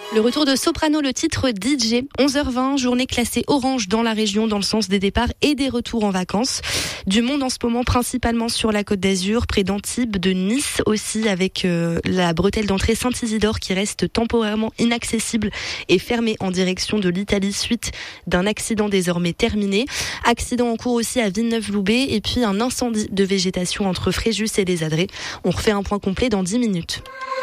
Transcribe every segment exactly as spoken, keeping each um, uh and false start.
Le retour de Soprano, le titre D J. onze heures vingt, journée classée orange dans la région dans le sens des départs et des retours en vacances. Du monde en ce moment, principalement sur la Côte d'Azur, près d'Antibes, de Nice aussi, avec euh, la bretelle d'entrée Saint-Isidore qui reste temporairement inaccessible et fermée en direction de l'Italie suite d'un accident désormais terminé. Accident en cours aussi à Villeneuve-Loubet et puis un incendie de végétation entre Fréjus et les Adrets. On refait un point complet dans dix minutes.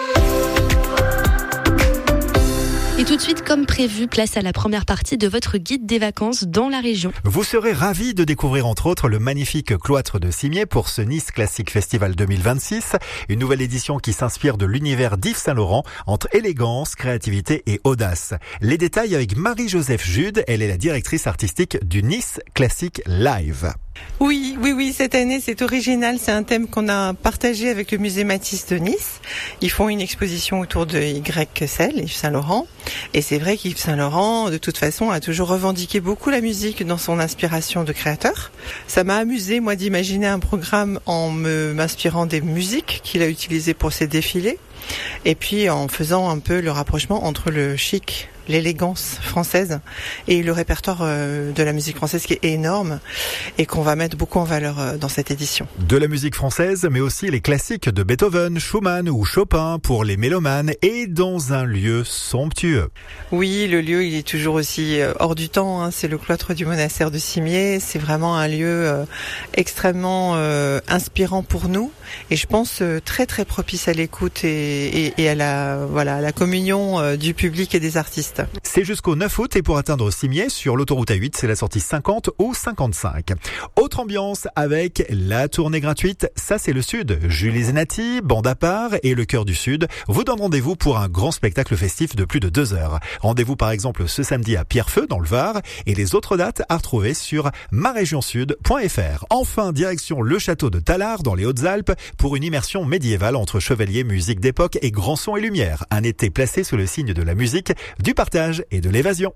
Et tout de suite, comme prévu, place à la première partie de votre guide des vacances dans la région. Vous serez ravis de découvrir entre autres le magnifique cloître de Cimiez pour ce Nice Classic Festival deux mille vingt-six. Une nouvelle édition qui s'inspire de l'univers d'Yves Saint-Laurent entre élégance, créativité et audace. Les détails avec Marie-Joseph Jude, elle est la directrice artistique du Nice Classic Live. Oui, oui, oui, cette année c'est original, c'est un thème qu'on a partagé avec le musée Matisse de Nice. Ils font une exposition autour de Y. Quessel, Yves Saint-Laurent. Et c'est vrai qu'Yves Saint-Laurent, de toute façon, a toujours revendiqué beaucoup la musique dans son inspiration de créateur. Ça m'a amusé, moi, d'imaginer un programme en me, m'inspirant des musiques qu'il a utilisées pour ses défilés. Et puis en faisant un peu le rapprochement entre le chic, l'élégance française et le répertoire de la musique française qui est énorme et qu'on va mettre beaucoup en valeur dans cette édition. De la musique française, mais aussi les classiques de Beethoven, Schumann ou Chopin pour les mélomanes et dans un lieu somptueux. Oui, le lieu il est toujours aussi hors du temps, hein. C'est le cloître du monastère de Cimiez, c'est vraiment un lieu euh, extrêmement euh, inspirant pour nous et je pense euh, très très propice à l'écoute et Et, et à la voilà à la communion euh, du public et des artistes. C'est jusqu'au neuf août et pour atteindre Cimiez sur l'autoroute A huit, c'est la sortie cinquante ou cinquante-cinq. Autre ambiance avec la tournée gratuite, ça c'est le Sud. Julie Zenati, bande à part et le Chœur du Sud vous donnent rendez-vous pour un grand spectacle festif de plus de deux heures. Rendez-vous par exemple ce samedi à Pierrefeu dans le Var et les autres dates à retrouver sur ma région sud point f r. Enfin, direction le château de Tallard dans les Hautes-Alpes pour une immersion médiévale entre chevaliers, musique d'époque et grand son et lumière. Un été placé sous le signe de la musique, du partage et de l'évasion.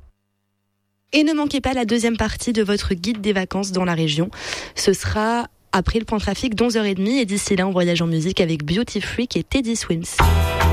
Et ne manquez pas la deuxième partie de votre guide des vacances dans la région. Ce sera après le point trafic d'onze heures trente et d'ici là on voyage en musique avec Beauty Freak et Teddy Swims.